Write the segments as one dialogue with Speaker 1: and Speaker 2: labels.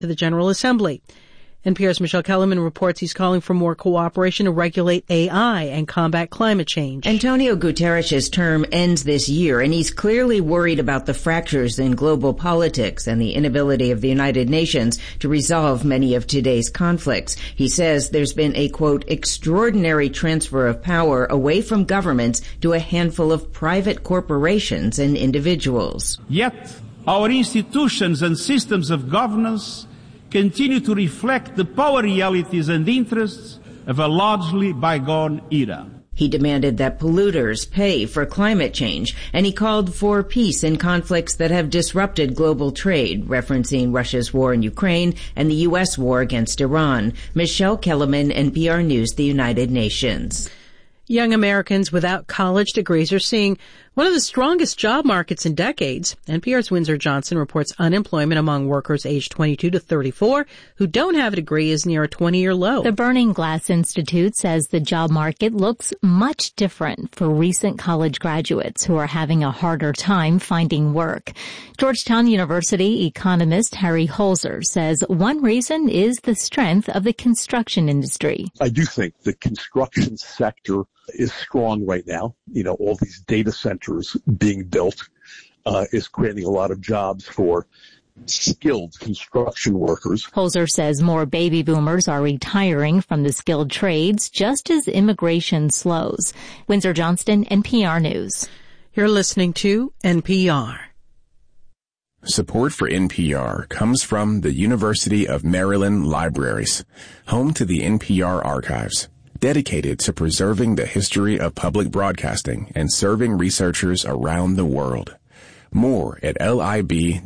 Speaker 1: to the General Assembly. NPR's Michelle Kellerman reports he's calling for more cooperation to regulate AI and combat climate change.
Speaker 2: Antonio Guterres' term ends this year, and he's clearly worried about the fractures in global politics and the inability of the United Nations to resolve many of today's conflicts. He says there's been a, quote, extraordinary transfer of power away from governments to a handful of private corporations and individuals.
Speaker 3: Yet, our institutions and systems of governance continue to reflect the power realities and interests of a largely bygone era.
Speaker 2: He demanded that polluters pay for climate change, and he called for peace in conflicts that have disrupted global trade, referencing Russia's war in Ukraine and the U.S. war against Iran. Michelle Kellerman, NPR News, the United Nations.
Speaker 1: Young Americans without college degrees are seeing one of the strongest job markets in decades. NPR's Windsor Johnson reports unemployment among workers aged 22 to 34 who don't have a degree is near a 20-year low.
Speaker 4: The Burning Glass Institute says the job market looks much different for recent college graduates who are having a harder time finding work. Georgetown University economist Harry Holzer says one reason is the strength of the construction industry.
Speaker 5: I do think the construction sector is strong right now. You know, all these data centers being built is creating a lot of jobs for skilled construction workers.
Speaker 4: Holzer says more baby boomers are retiring from the skilled trades just as immigration slows. Windsor Johnston, NPR News.
Speaker 1: You're listening to NPR.
Speaker 6: Support for NPR comes from the University of Maryland Libraries, home to the NPR archives, dedicated to preserving the history of public broadcasting and serving researchers around the world. More at lib.umd.edu.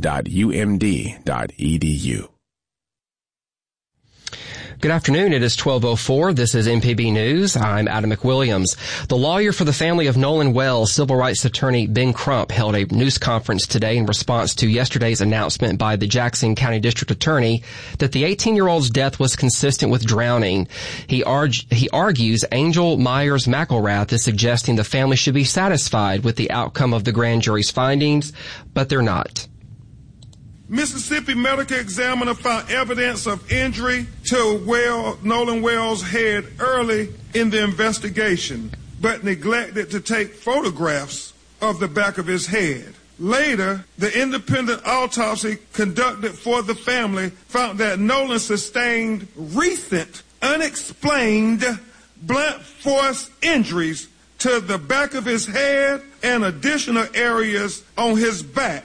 Speaker 7: Good afternoon. It is 12:04. This is MPB News. I'm Adam McWilliams. The lawyer for the family of Nolan Wells, civil rights attorney Ben Crump, held a news conference today in response to yesterday's announcement by the Jackson County District Attorney that the 18-year-old's death was consistent with drowning. He argues Angel Myers McElrath is suggesting the family should be satisfied with the outcome of the grand jury's findings, but they're not.
Speaker 8: Mississippi medical examiner found evidence of injury to Nolan Wells' head early in the investigation, but neglected to take photographs of the back of his head. Later, the independent autopsy conducted for the family found that Nolan sustained recent, unexplained blunt force injuries to the back of his head and additional areas on his back.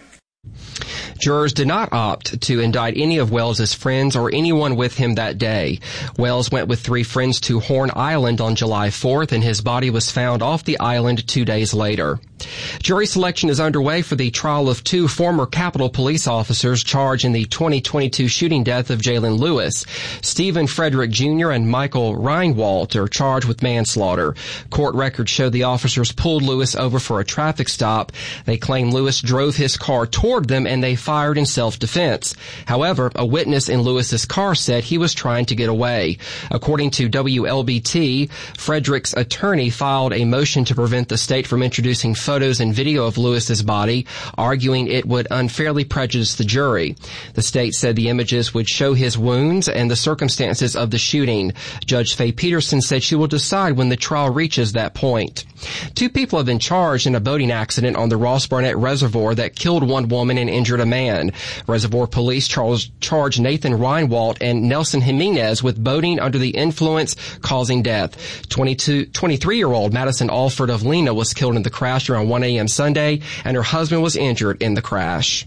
Speaker 7: Jurors did not opt to indict any of Wells's friends or anyone with him that day. Wells went with 3 friends to Horn Island on July 4th, and his body was found off the island 2 days later. Jury selection is underway for the trial of 2 former Capitol police officers charged in the 2022 shooting death of Jalen Lewis. Stephen Frederick Jr. and Michael Reinwald are charged with manslaughter. Court records show the officers pulled Lewis over for a traffic stop. They claim Lewis drove his car toward them and they fired in self-defense. However, a witness in Lewis's car said he was trying to get away. According to WLBT, Frederick's attorney filed a motion to prevent the state from introducing photos and video of Lewis's body, arguing it would unfairly prejudice the jury. The state said the images would show his wounds and the circumstances of the shooting. Judge Faye Peterson said she will decide when the trial reaches that point. 2 people have been charged in a boating accident on the Ross Barnett Reservoir that killed 1 woman and injured a man. Reservoir police charged Nathan Reinwald and Nelson Jimenez with boating under the influence causing death. 23-year-old Madison Alford of Lena was killed in the crash around 1 a.m. Sunday, and her husband was injured in the crash.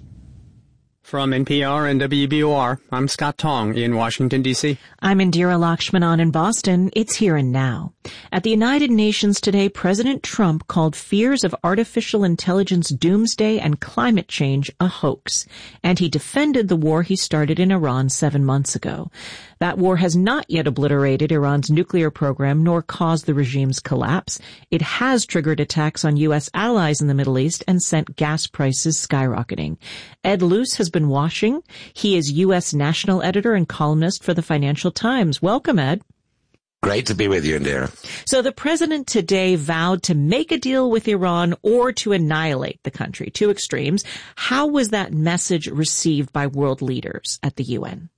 Speaker 9: From NPR and WBOR, I'm Scott Tong in Washington, D.C.
Speaker 10: I'm Indira Lakshmanan in Boston. It's Here and Now. At the United Nations today, President Trump called fears of artificial intelligence doomsday and climate change a hoax, and he defended the war he started in Iran 7 months ago. That war has not yet obliterated Iran's nuclear program nor caused the regime's collapse. It has triggered attacks on U.S. allies in the Middle East and sent gas prices skyrocketing. Ed Luce has been watching. He is U.S. national editor and columnist for the Financial Times. Welcome, Ed.
Speaker 11: Great to be with you, Indira.
Speaker 10: So the president today vowed to make a deal with Iran or to annihilate the country, 2 extremes. How was that message received by world leaders at the UN?